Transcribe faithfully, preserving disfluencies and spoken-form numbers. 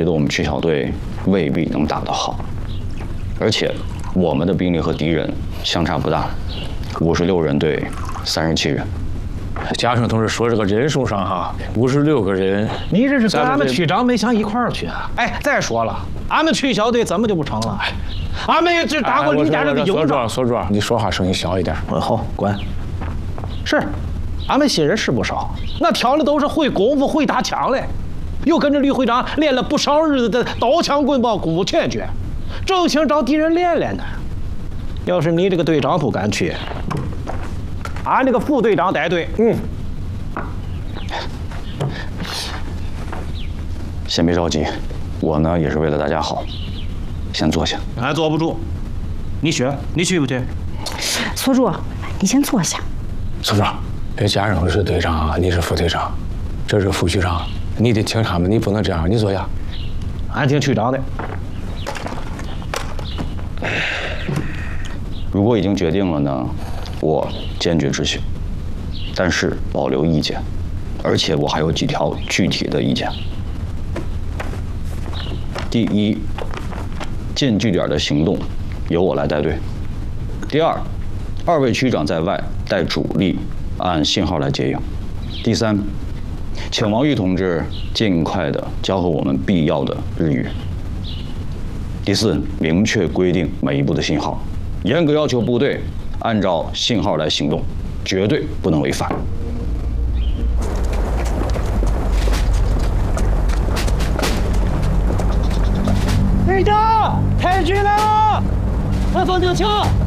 得我们区小队未必能打得好，而且我们的兵力和敌人相差不大，五十六人对三十七人。 嘉诚同志说这个人数上哈，五十六个人， 你这是跟俺们区长没想一块儿去啊？哎，再说了，俺们区小队怎么就不成了？俺们也只打过李家人的营所长，所长，你说话声音小一点。 嗯，好，管。是，俺们新人是不少，那挑的都是会功夫、会打枪嘞，又跟着吕会长练了不少日子的刀枪棍棒、功夫拳脚，正想找敌人练练呢。要是你这个队长不敢去，俺这个副队长带队。嗯。 先别着急，我呢也是为了大家好，先坐下。 俺坐不住，你去，你去不去？ 所主，你先坐下。 所长，这嘉诚是队长，你是副队长，这是副区长，你得听他们，你不能这样。你坐下。 俺听区长的。 如果已经决定了呢，我坚决执行，但是保留意见，而且我还有几条具体的意见。第一，进据点的行动由我来带队。第二，二位区长在外带主力，按信号来接应。第三，请王玉同志尽快的教会我们必要的日语。第四，明确规定每一步的信号，严格要求部队按照信号来行动，绝对不能违反。 队长，太君来了！快放定枪！